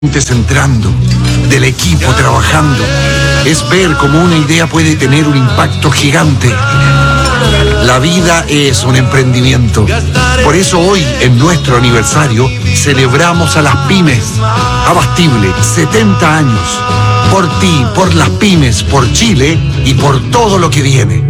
entrando, del equipo trabajando. Es ver cómo una idea puede tener un impacto gigante. La vida es un emprendimiento. Por eso hoy, en nuestro aniversario, celebramos a las pymes. Abastible, 70 años. Por ti, por las pymes, por Chile y por todo lo que viene.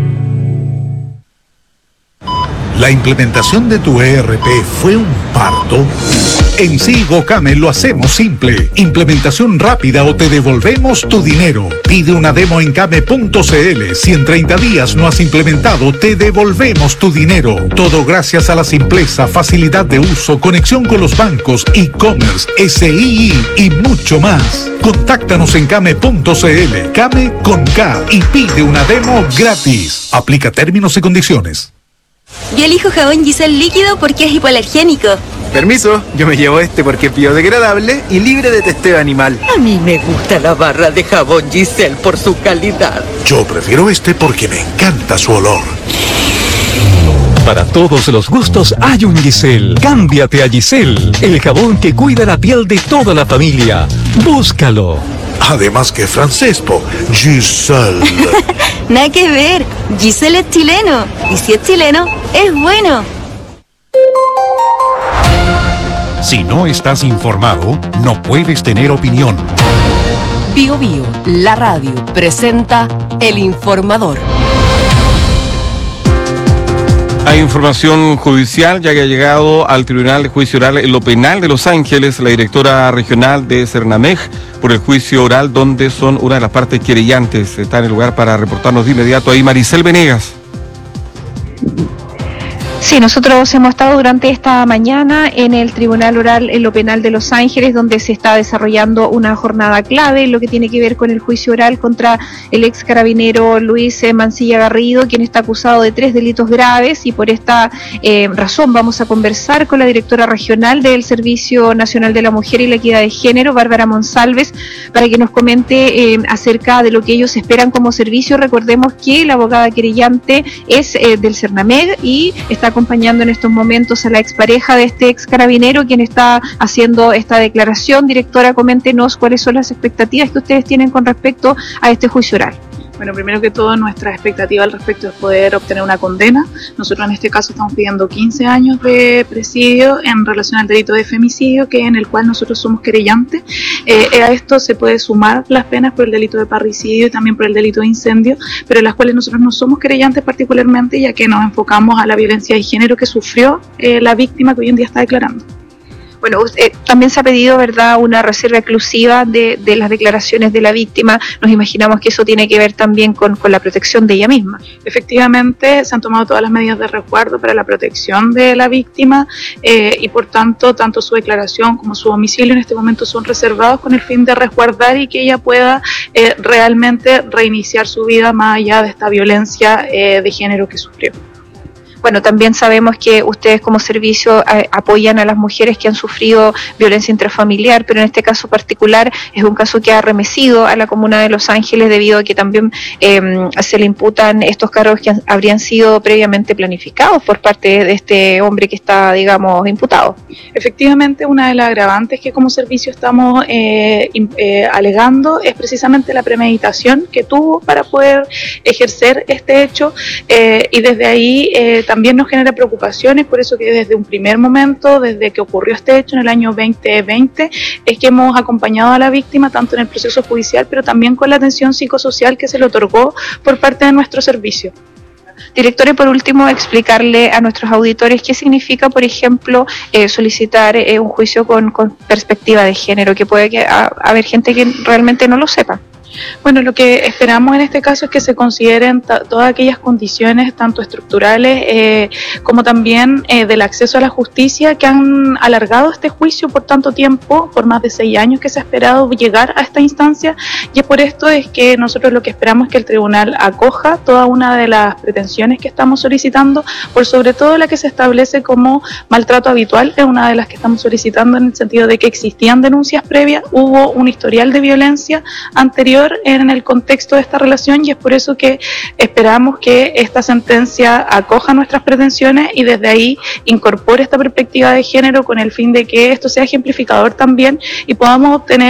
¿La implementación de tu ERP fue un parto? En Sigo Came lo hacemos simple. Implementación rápida o te devolvemos tu dinero. Pide una demo en came.cl. Si en 30 días no has implementado, te devolvemos tu dinero. Todo gracias a la simpleza, facilidad de uso, conexión con los bancos, e-commerce, SII y mucho más. Contáctanos en came.cl. Came con K y pide una demo gratis. Aplica términos y condiciones. Yo elijo jabón Giselle líquido porque es hipoalergénico. Permiso, yo me llevo este porque es biodegradable y libre de testeo animal. A mí me gusta la barra de jabón Giselle por su calidad. Yo prefiero este porque me encanta su olor. Para todos los gustos hay un Giselle. Cámbiate a Giselle, el jabón que cuida la piel de toda la familia. Búscalo. Además que francés, po. Giselle. Nada que ver. Giselle es chileno. Y si es chileno, es bueno. Si no estás informado, no puedes tener opinión. Bio Bio, la radio, presenta El Informador. Hay información judicial, ya que ha llegado al Tribunal de Juicio Oral en lo Penal de Los Ángeles la directora regional de Cernameg por el juicio oral, donde son una de las partes querellantes. Está en el lugar para reportarnos de inmediato ahí Maricel Venegas. Sí, nosotros hemos estado durante esta mañana en el Tribunal Oral en lo Penal de Los Ángeles, donde se está desarrollando una jornada clave en lo que tiene que ver con el juicio oral contra el ex carabinero Luis Mancilla Garrido, quien está acusado de 3 delitos graves, y por esta razón vamos a conversar con la directora regional del Servicio Nacional de la Mujer y la Equidad de Género, Bárbara Monsalves, para que nos comente acerca de lo que ellos esperan como servicio. Recordemos que la abogada querellante es del Cernameg y está acompañando en estos momentos a la expareja de este ex carabinero, quien está haciendo esta declaración. Directora, coméntenos cuáles son las expectativas que ustedes tienen con respecto a este juicio oral. Bueno, primero que todo, nuestra expectativa al respecto es poder obtener una condena. Nosotros en este caso estamos pidiendo 15 años de presidio en relación al delito de femicidio, que en el cual nosotros somos querellantes. A esto se puede sumar las penas por el delito de parricidio y también por el delito de incendio, pero en las cuales nosotros no somos querellantes particularmente, ya que nos enfocamos a la violencia de género que sufrió la víctima que hoy en día está declarando. Bueno, también se ha pedido, ¿verdad?, una reserva exclusiva de las declaraciones de la víctima. Nos imaginamos que eso tiene que ver también con la protección de ella misma. Efectivamente, se han tomado todas las medidas de resguardo para la protección de la víctima y por tanto, tanto su declaración como su domicilio en este momento son reservados con el fin de resguardar y que ella pueda realmente reiniciar su vida más allá de esta violencia de género que sufrió. Bueno, también sabemos que ustedes como servicio apoyan a las mujeres que han sufrido violencia intrafamiliar, pero en este caso particular es un caso que ha arremetido a la comuna de Los Ángeles debido a que también se le imputan estos cargos que habrían sido previamente planificados por parte de este hombre que está, digamos, imputado. Efectivamente, una de las agravantes que como servicio estamos alegando es precisamente la premeditación que tuvo para poder ejercer este hecho y desde ahí también nos genera preocupaciones, por eso que desde un primer momento, desde que ocurrió este hecho en el año 2020, es que hemos acompañado a la víctima tanto en el proceso judicial, pero también con la atención psicosocial que se le otorgó por parte de nuestro servicio. Directora, y por último, explicarle a nuestros auditores qué significa, por ejemplo, solicitar un juicio con perspectiva de género, que puede haber gente que realmente no lo sepa. Bueno, lo que esperamos en este caso es que se consideren todas aquellas condiciones, tanto estructurales como también del acceso a la justicia, que han alargado este juicio por tanto tiempo, por más de 6 años que se ha esperado llegar a esta instancia, y por esto es que nosotros lo que esperamos es que el tribunal acoja toda una de las pretensiones que estamos solicitando, por sobre todo la que se establece como maltrato habitual, es una de las que estamos solicitando en el sentido de que existían denuncias previas, hubo un historial de violencia anterior mayor en el contexto de esta relación, y es por eso que esperamos que esta sentencia acoja nuestras pretensiones y desde ahí incorpore esta perspectiva de género con el fin de que esto sea ejemplificador también y podamos obtener